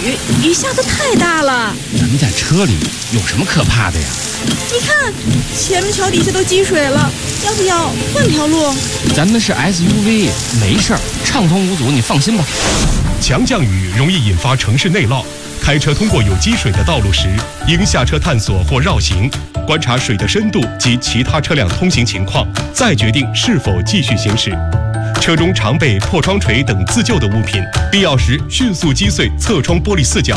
雨下得太大了。 咱们在车里有什么可怕的呀？ 你看，前面桥底下都积水了，要不要换条路？ 咱们是 SUV， 没事儿，畅通无阻，你放心吧。 强降雨容易引发城市内涝，开车通过有积水的道路时，应下车探索或绕行，观察水的深度及其他车辆通行情况，再决定是否继续行驶。车中常备破窗锤等自救的物品，必要时迅速击碎侧窗玻璃四角。